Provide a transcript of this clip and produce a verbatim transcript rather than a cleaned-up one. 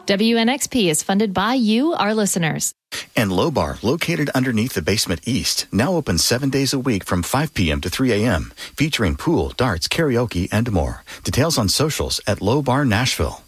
W N X P is funded by you, our listeners. And Low Bar, located underneath the Basement East, now open seven days a week from five p.m. to three a.m., featuring pool, darts, karaoke, and more. Details on socials at Low Bar Nashville.